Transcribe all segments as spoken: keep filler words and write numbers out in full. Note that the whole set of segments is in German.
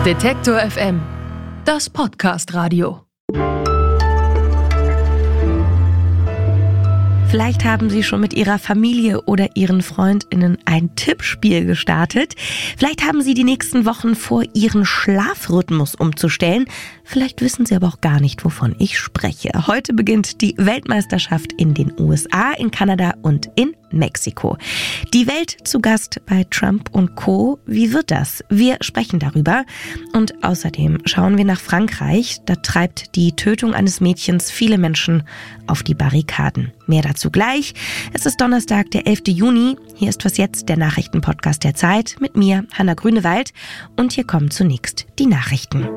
Detektor F M, das Podcast-Radio. Vielleicht haben Sie schon mit Ihrer Familie oder Ihren FreundInnen ein Tippspiel gestartet. Vielleicht haben Sie die nächsten Wochen vor, Ihren Schlafrhythmus umzustellen. Vielleicht wissen Sie aber auch gar nicht, wovon ich spreche. Heute beginnt die Weltmeisterschaft in den U S A, in Kanada und in Mexiko. Die Welt zu Gast bei Trump und Co. Wie wird das? Wir sprechen darüber. Und außerdem schauen wir nach Frankreich. Da treibt die Tötung eines Mädchens viele Menschen auf die Barrikaden. Mehr dazu gleich. Es ist Donnerstag, der elften Juni. Hier ist Was jetzt, der Nachrichtenpodcast der Zeit mit mir, Hanna Grünewald. Und hier kommen zunächst die Nachrichten.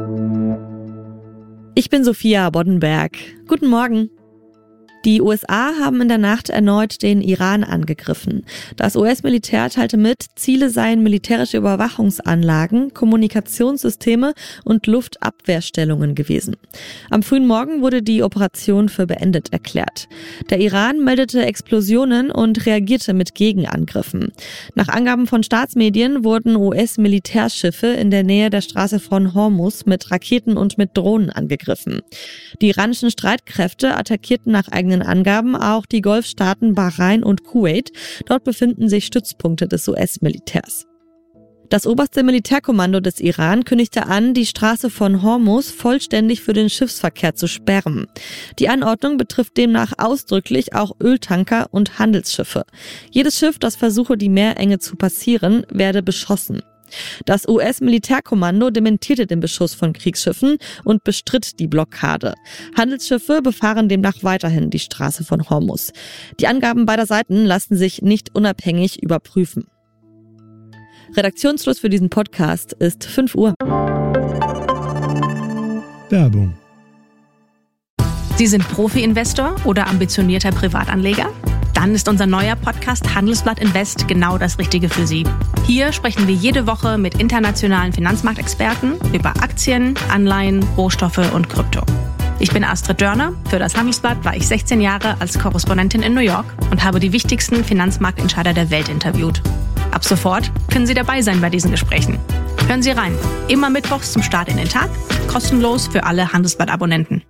Ich bin Sophia Boddenberg. Guten Morgen. Die U S A haben in der Nacht erneut den Iran angegriffen. Das U S-Militär teilte mit, Ziele seien militärische Überwachungsanlagen, Kommunikationssysteme und Luftabwehrstellungen gewesen. Am frühen Morgen wurde die Operation für beendet erklärt. Der Iran meldete Explosionen und reagierte mit Gegenangriffen. Nach Angaben von Staatsmedien wurden U S-Militärschiffe in der Nähe der Straße von Hormuz mit Raketen und mit Drohnen angegriffen. Die iranischen Streitkräfte attackierten nach eigenen Angaben auch die Golfstaaten Bahrain und Kuwait. Dort befinden sich Stützpunkte des U S-Militärs. Das oberste Militärkommando des Iran kündigte an, die Straße von Hormuz vollständig für den Schiffsverkehr zu sperren. Die Anordnung betrifft demnach ausdrücklich auch Öltanker und Handelsschiffe. Jedes Schiff, das versuche, die Meerenge zu passieren, werde beschossen. Das U S-Militärkommando dementierte den Beschuss von Kriegsschiffen und bestritt die Blockade. Handelsschiffe befahren demnach weiterhin die Straße von Hormuz. Die Angaben beider Seiten lassen sich nicht unabhängig überprüfen. Redaktionsschluss für diesen Podcast ist fünf Uhr. Werbung. Sie sind Profi-Investor oder ambitionierter Privatanleger? Dann ist unser neuer Podcast Handelsblatt Invest genau das Richtige für Sie. Hier sprechen wir jede Woche mit internationalen Finanzmarktexperten über Aktien, Anleihen, Rohstoffe und Krypto. Ich bin Astrid Dörner. Für das Handelsblatt war ich sechzehn Jahre als Korrespondentin in New York und habe die wichtigsten Finanzmarktentscheider der Welt interviewt. Ab sofort können Sie dabei sein bei diesen Gesprächen. Hören Sie rein. Immer mittwochs zum Start in den Tag. Kostenlos für alle Handelsblatt-Abonnenten.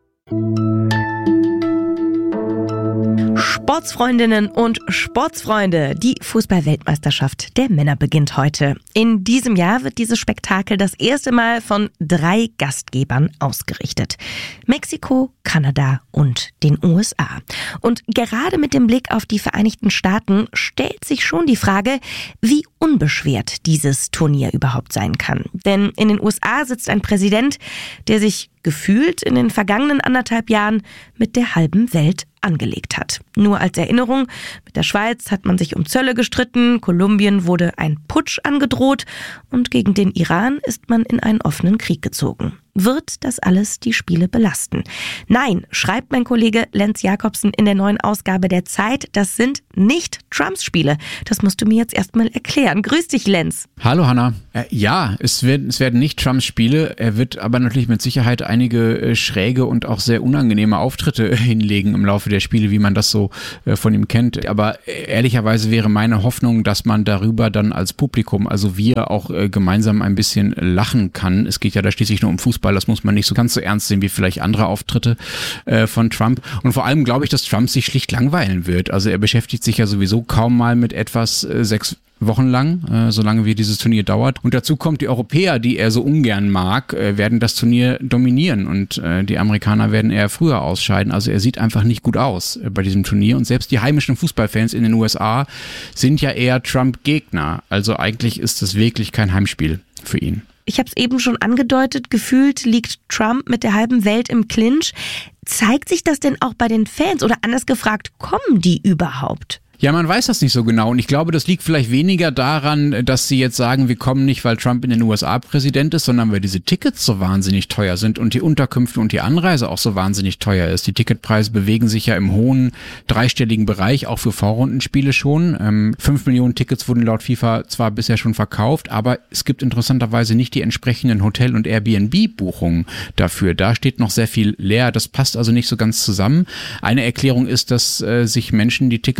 Sportsfreundinnen und Sportsfreunde, die Fußball-Weltmeisterschaft der Männer beginnt heute. In diesem Jahr wird dieses Spektakel das erste Mal von drei Gastgebern ausgerichtet. Mexiko, Kanada und den U S A. Und gerade mit dem Blick auf die Vereinigten Staaten stellt sich schon die Frage, wie unbeschwert dieses Turnier überhaupt sein kann. Denn in den U S A sitzt ein Präsident, der sich gefühlt in den vergangenen anderthalb Jahren mit der halben Welt angelegt hat. Nur als Erinnerung, mit der Schweiz hat man sich um Zölle gestritten, Kolumbien wurde ein Putsch angedroht und gegen den Iran ist man in einen offenen Krieg gezogen. Wird das alles die Spiele belasten? Nein, schreibt mein Kollege Lenz Jakobsen in der neuen Ausgabe der Zeit, das sind nicht Trumps Spiele. Das musst du mir jetzt erstmal erklären. Grüß dich, Lenz. Hallo, Hanna. Äh, ja, es werden, es werden nicht Trumps Spiele. Er wird aber natürlich mit Sicherheit einige äh, schräge und auch sehr unangenehme Auftritte äh, hinlegen im Laufe der Spiele, wie man das so äh, von ihm kennt. Aber äh, ehrlicherweise wäre meine Hoffnung, dass man darüber dann als Publikum, also wir, auch äh, gemeinsam ein bisschen lachen kann. Es geht ja da schließlich nur um Fußball. Das muss man nicht so ganz so ernst sehen wie vielleicht andere Auftritte äh, von Trump. Und vor allem glaube ich, dass Trump sich schlicht langweilen wird. Also er beschäftigt sich ja sowieso kaum mal mit etwas äh, sechs Wochen lang, äh, solange wie dieses Turnier dauert. Und dazu kommt, die Europäer, die er so ungern mag, äh, werden das Turnier dominieren und äh, die Amerikaner werden eher früher ausscheiden. Also er sieht einfach nicht gut aus äh, bei diesem Turnier. Und selbst die heimischen Fußballfans in den U S A sind ja eher Trump-Gegner. Also eigentlich ist das wirklich kein Heimspiel für ihn. Ich habe es eben schon angedeutet, gefühlt liegt Trump mit der halben Welt im Clinch. Zeigt sich das denn auch bei den Fans oder anders gefragt, kommen die überhaupt? Ja, man weiß das nicht so genau und ich glaube, das liegt vielleicht weniger daran, dass sie jetzt sagen, wir kommen nicht, weil Trump in den U S A Präsident ist, sondern weil diese Tickets so wahnsinnig teuer sind und die Unterkünfte und die Anreise auch so wahnsinnig teuer ist. Die Ticketpreise bewegen sich ja im hohen dreistelligen Bereich, auch für Vorrundenspiele schon. Ähm, fünf Millionen Tickets wurden laut FIFA zwar bisher schon verkauft, aber es gibt interessanterweise nicht die entsprechenden Hotel- und Airbnb-Buchungen dafür. Da steht noch sehr viel leer, das passt also nicht so ganz zusammen. Eine Erklärung ist, dass äh, sich Menschen die Tickets und so weiter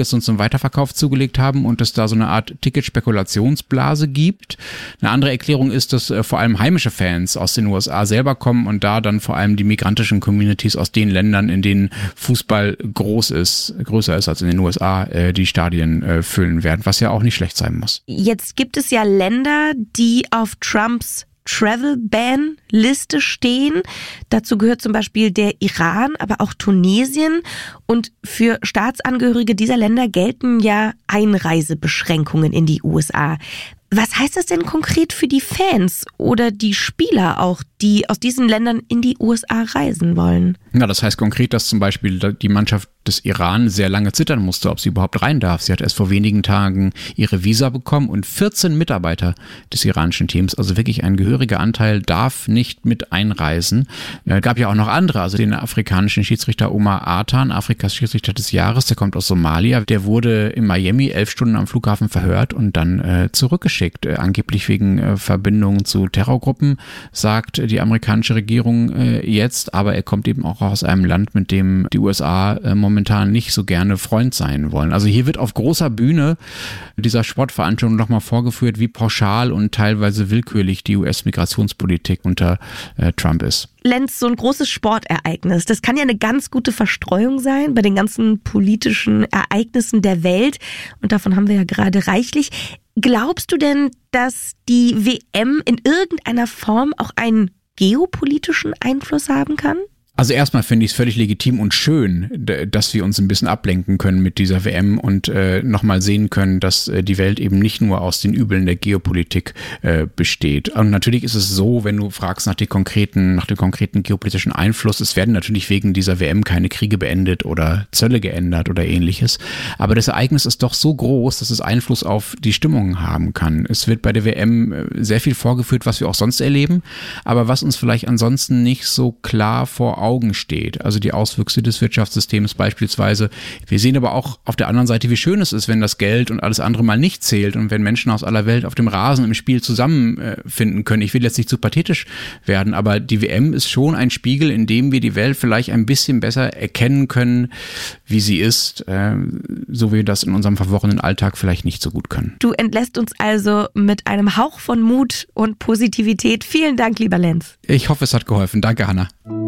Weiterverkauf zugelegt haben und es da so eine Art Ticketspekulationsblase gibt. Eine andere Erklärung ist, dass äh, vor allem heimische Fans aus den U S A selber kommen und da dann vor allem die migrantischen Communities aus den Ländern, in denen Fußball groß ist, größer ist als in den U S A, äh, die Stadien äh, füllen werden, was ja auch nicht schlecht sein muss. Jetzt gibt es ja Länder, die auf Trumps Travel-Ban-Liste stehen. Dazu gehört zum Beispiel der Iran, aber auch Tunesien. Und für Staatsangehörige dieser Länder gelten ja Einreisebeschränkungen in die U S A. Was heißt das denn konkret für die Fans oder die Spieler auch, die aus diesen Ländern in die U S A reisen wollen? Ja, das heißt konkret, dass zum Beispiel die Mannschaft des Iran sehr lange zittern musste, ob sie überhaupt rein darf. Sie hat erst vor wenigen Tagen ihre Visa bekommen und vierzehn Mitarbeiter des iranischen Teams, also wirklich ein gehöriger Anteil, darf nicht mit einreisen. Es gab ja auch noch andere, also den afrikanischen Schiedsrichter Omar Atan, Afrikas Schiedsrichter des Jahres, der kommt aus Somalia, der wurde in Miami elf Stunden am Flughafen verhört und dann äh, zurückgeschickt, äh, angeblich wegen äh, Verbindungen zu Terrorgruppen, sagt die amerikanische Regierung äh, jetzt, aber er kommt eben auch aus einem Land, mit dem die U S A äh, momentan nicht so gerne Freund sein wollen. Also hier wird auf großer Bühne dieser Sportveranstaltung nochmal vorgeführt, wie pauschal und teilweise willkürlich die U S-Migrationspolitik unter äh, Trump ist. Lenz, so ein großes Sportereignis, das kann ja eine ganz gute Verstreuung sein bei den ganzen politischen Ereignissen der Welt. Und davon haben wir ja gerade reichlich. Glaubst du denn, dass die W M in irgendeiner Form auch einen geopolitischen Einfluss haben kann? Also erstmal finde ich es völlig legitim und schön, dass wir uns ein bisschen ablenken können mit dieser W M und äh, nochmal sehen können, dass äh, die Welt eben nicht nur aus den Übeln der Geopolitik äh, besteht. Und natürlich ist es so, wenn du fragst nach, die konkreten, nach dem konkreten geopolitischen Einfluss, es werden natürlich wegen dieser W M keine Kriege beendet oder Zölle geändert oder ähnliches. Aber das Ereignis ist doch so groß, dass es Einfluss auf die Stimmung haben kann. Es wird bei der W M sehr viel vorgeführt, was wir auch sonst erleben, aber was uns vielleicht ansonsten nicht so klar vor Augen steht. Also die Auswüchse des Wirtschaftssystems beispielsweise. Wir sehen aber auch auf der anderen Seite, wie schön es ist, wenn das Geld und alles andere mal nicht zählt und wenn Menschen aus aller Welt auf dem Rasen im Spiel zusammenfinden können. Ich will jetzt nicht zu pathetisch werden, aber die W M ist schon ein Spiegel, in dem wir die Welt vielleicht ein bisschen besser erkennen können, wie sie ist, so wie wir das in unserem verworrenen Alltag vielleicht nicht so gut können. Du entlässt uns also mit einem Hauch von Mut und Positivität. Vielen Dank, lieber Lenz. Ich hoffe, es hat geholfen. Danke, Hanna.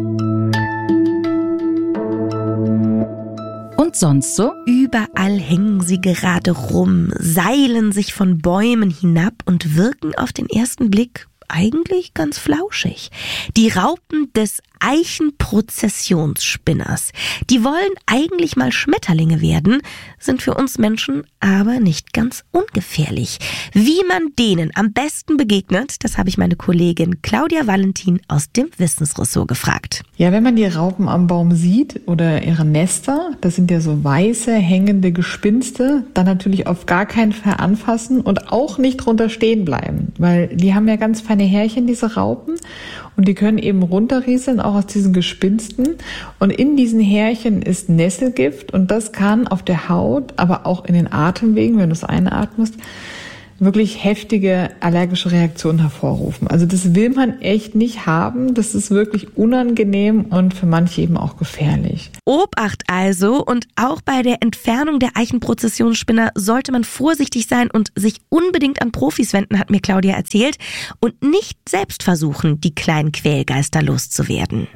Und sonst so? Überall hängen sie gerade rum, seilen sich von Bäumen hinab und wirken auf den ersten Blick eigentlich ganz flauschig. Die Raupen des Eichenprozessionsspinners. Die wollen eigentlich mal Schmetterlinge werden, sind für uns Menschen aber nicht ganz ungefährlich. Wie man denen am besten begegnet, das habe ich meine Kollegin Claudia Valentin aus dem Wissensressort gefragt. Ja, wenn man die Raupen am Baum sieht oder ihre Nester, das sind ja so weiße, hängende Gespinste, dann natürlich auf gar keinen Fall anfassen und auch nicht drunter stehen bleiben, weil die haben ja ganz feine Härchen, diese Raupen, und die können eben runterrieseln, auch aus diesen Gespinsten. Und in diesen Härchen ist Nesselgift und das kann auf der Haut, aber auch in den Atemwegen, wenn du es einatmest, wirklich heftige allergische Reaktionen hervorrufen. Also das will man echt nicht haben. Das ist wirklich unangenehm und für manche eben auch gefährlich. Obacht also, und auch bei der Entfernung der Eichenprozessionsspinner sollte man vorsichtig sein und sich unbedingt an Profis wenden, hat mir Claudia erzählt, und nicht selbst versuchen, die kleinen Quälgeister loszuwerden.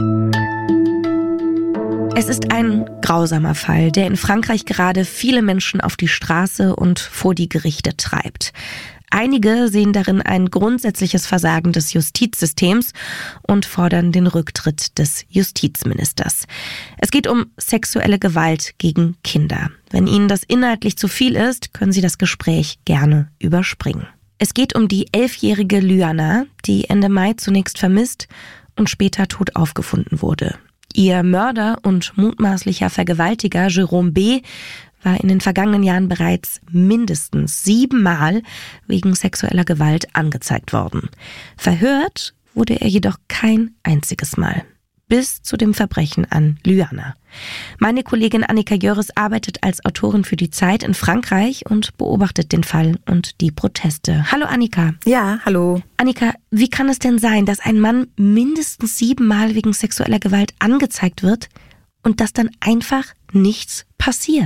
Es ist ein grausamer Fall, der in Frankreich gerade viele Menschen auf die Straße und vor die Gerichte treibt. Einige sehen darin ein grundsätzliches Versagen des Justizsystems und fordern den Rücktritt des Justizministers. Es geht um sexuelle Gewalt gegen Kinder. Wenn Ihnen das inhaltlich zu viel ist, können Sie das Gespräch gerne überspringen. Es geht um die elfjährige Lyana, die Ende Mai zunächst vermisst und später tot aufgefunden wurde. Ihr Mörder und mutmaßlicher Vergewaltiger Jerome B. war in den vergangenen Jahren bereits mindestens siebenmal wegen sexueller Gewalt angezeigt worden. Verhört wurde er jedoch kein einziges Mal. Bis zu dem Verbrechen an Lyana. Meine Kollegin Annika Jöris arbeitet als Autorin für die Zeit in Frankreich und beobachtet den Fall und die Proteste. Hallo Annika. Ja, hallo. Annika, wie kann es denn sein, dass ein Mann mindestens siebenmal wegen sexueller Gewalt angezeigt wird und dass dann einfach nichts passiert?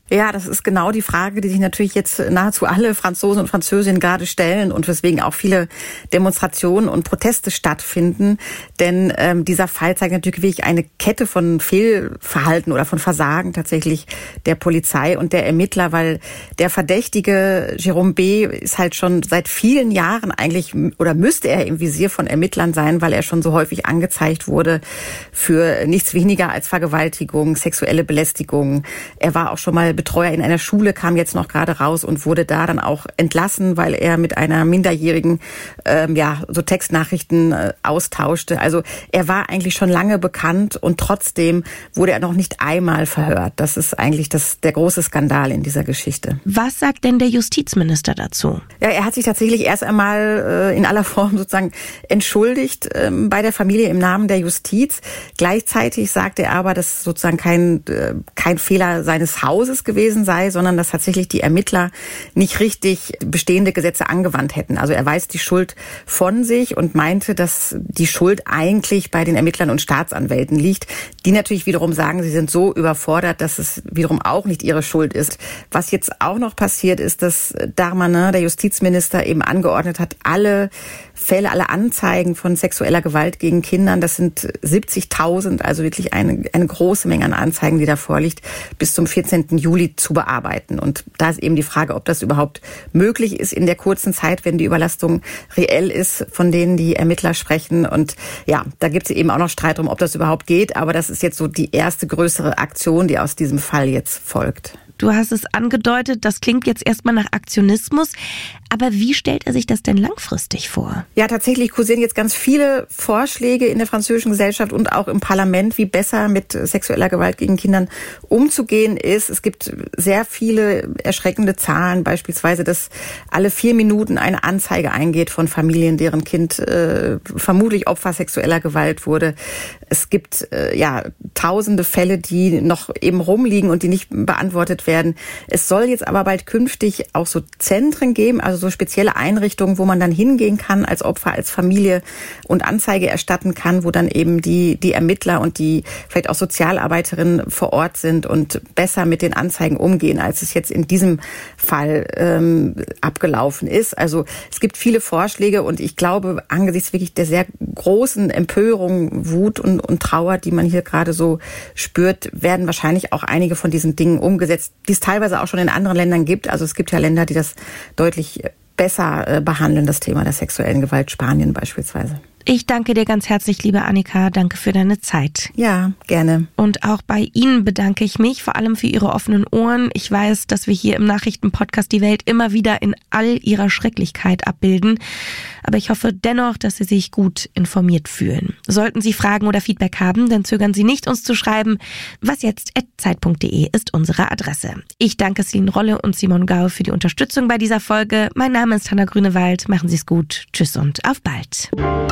Ja, das ist genau die Frage, die sich natürlich jetzt nahezu alle Franzosen und Französinnen gerade stellen und weswegen auch viele Demonstrationen und Proteste stattfinden. Denn ähm, dieser Fall zeigt natürlich wirklich eine Kette von Fehlverhalten oder von Versagen tatsächlich der Polizei und der Ermittler, weil der Verdächtige Jérôme B. ist halt schon seit vielen Jahren eigentlich, oder müsste er im Visier von Ermittlern sein, weil er schon so häufig angezeigt wurde für nichts weniger als Vergewaltigung, sexuelle Belästigung. Er war auch schon mal Betreuer in einer Schule, kam jetzt noch gerade raus und wurde da dann auch entlassen, weil er mit einer Minderjährigen ähm, ja so Textnachrichten äh, austauschte. Also er war eigentlich schon lange bekannt und trotzdem wurde er noch nicht einmal verhört. Das ist eigentlich das, der große Skandal in dieser Geschichte. Was sagt denn der Justizminister dazu? Ja, er hat sich tatsächlich erst einmal äh, in aller Form sozusagen entschuldigt äh, bei der Familie im Namen der Justiz. Gleichzeitig sagte er aber, dass sozusagen kein, äh, kein Fehler seines Hauses gewesen sei, sondern dass tatsächlich die Ermittler nicht richtig bestehende Gesetze angewandt hätten. Also er weist die Schuld von sich und meinte, dass die Schuld eigentlich bei den Ermittlern und Staatsanwälten liegt, die natürlich wiederum sagen, sie sind so überfordert, dass es wiederum auch nicht ihre Schuld ist. Was jetzt auch noch passiert ist, dass Darmanin, der Justizminister, eben angeordnet hat, alle Fälle, alle Anzeigen von sexueller Gewalt gegen Kindern, das sind siebzigtausend, also wirklich eine, eine große Menge an Anzeigen, die da vorliegt, bis zum vierzehnten Juli zu bearbeiten. Und da ist eben die Frage, ob das überhaupt möglich ist in der kurzen Zeit, wenn die Überlastung reell ist, von denen die Ermittler sprechen. Und ja, da gibt es eben auch noch Streit drum, ob das überhaupt geht. Aber das ist jetzt so die erste größere Aktion, die aus diesem Fall jetzt folgt. Du hast es angedeutet, das klingt jetzt erstmal nach Aktionismus. Aber wie stellt er sich das denn langfristig vor? Ja, tatsächlich kursieren jetzt ganz viele Vorschläge in der französischen Gesellschaft und auch im Parlament, wie besser mit sexueller Gewalt gegen Kindern umzugehen ist. Es gibt sehr viele erschreckende Zahlen, beispielsweise, dass alle vier Minuten eine Anzeige eingeht von Familien, deren Kind äh, vermutlich Opfer sexueller Gewalt wurde. Es gibt äh, ja tausende Fälle, die noch eben rumliegen und die nicht beantwortet werden. Es soll jetzt aber bald künftig auch so Zentren geben, also so spezielle Einrichtungen, wo man dann hingehen kann als Opfer, als Familie und Anzeige erstatten kann, wo dann eben die die Ermittler und die vielleicht auch Sozialarbeiterinnen vor Ort sind und besser mit den Anzeigen umgehen, als es jetzt in diesem Fall ähm, abgelaufen ist. Also es gibt viele Vorschläge und ich glaube, angesichts wirklich der sehr großen Empörung, Wut und, und Trauer, die man hier gerade so spürt, werden wahrscheinlich auch einige von diesen Dingen umgesetzt, die es teilweise auch schon in anderen Ländern gibt. Also es gibt ja Länder, die das deutlich besser behandeln, das Thema der sexuellen Gewalt, Spanien beispielsweise. Ich danke dir ganz herzlich, liebe Annika. Danke für deine Zeit. Ja, gerne. Und auch bei Ihnen bedanke ich mich, vor allem für Ihre offenen Ohren. Ich weiß, dass wir hier im Nachrichtenpodcast die Welt immer wieder in all ihrer Schrecklichkeit abbilden. Aber ich hoffe dennoch, dass Sie sich gut informiert fühlen. Sollten Sie Fragen oder Feedback haben, dann zögern Sie nicht, uns zu schreiben. wasjetzt at zeit punkt de ist unsere Adresse. Ich danke Celine Rolle und Simon Gau für die Unterstützung bei dieser Folge. Mein Name ist Hanna Grünewald. Machen Sie es gut. Tschüss und auf bald.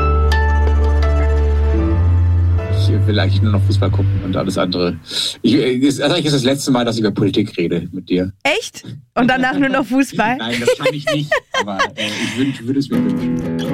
Ich will eigentlich nur noch Fußball gucken und alles andere. Ich, ist, also ist das letzte Mal, dass ich über Politik rede mit dir. Echt? Und danach nur noch Fußball? Nein, das kann ich nicht. Aber äh, ich würde würd es mir wünschen.